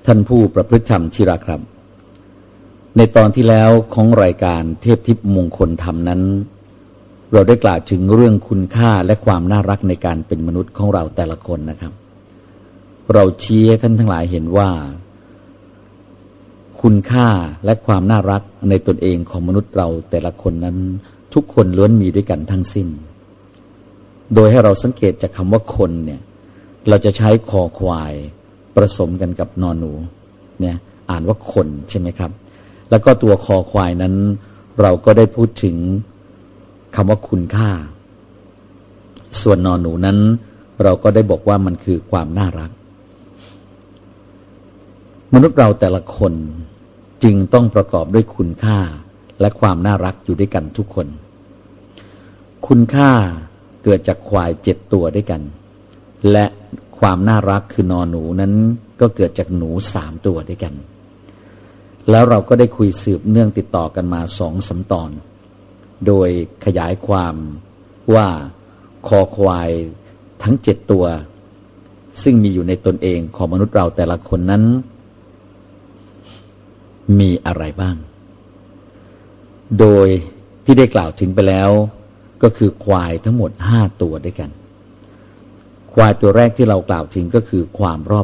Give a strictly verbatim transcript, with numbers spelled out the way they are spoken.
ท่านผู้ประพฤติธรรมที่รักครับในตอนที่แล้วของรายการเทพทิพย์มงคลธรรมนั้นเราได้กล่าวถึงเรื่องคุณค่าและความน่ารักในการเป็นมนุษย์ของเราแต่ละคนนะครับเราชี้ให้ท่านทั้งหลายเห็นว่าคุณค่าและความน่ารักในตนเองของมนุษย์เราแต่ละคนนั้นทุกคนล้วนมีด้วยกันทั้งสิ้นโดยให้เราสังเกตจากคำว่าคนเนี่ยเราจะใช้คอควายผสมกันกับนอนหนูเนี่ยอ่านว่าคนใช่ไหมครับแล้วก็ตัวคอควายนั้นเราก็ได้พูดถึงคำว่าคุณค่าส่วนนอนหนูนั้นเราก็ได้บอกว่ามันคือความน่ารักมนุษย์เราแต่ละคนจึงต้องประกอบด้วยคุณค่าและความน่ารักอยู่ด้วยกันทุกคนคุณค่าเกิดจากควายเจ็ดตัวด้วยกันและความน่ารักคือนอนหนูนั้นก็เกิดจากหนูสามตัวด้วยกันแล้วเราก็ได้คุยสืบเนื่องติดต่อกันมาสองสามตอนโดยขยายความว่าคอควายทั้งเจ็ดตัวซึ่งมีอยู่ในตนเองของมนุษย์เราแต่ละคนนั้นมีอะไรบ้างโดยที่ได้กล่าวถึงไปแล้วก็คือควายทั้งหมดห้าตัวด้วยกันควายตัวแรกที่เรากล่าวถึงก็คือความรอบ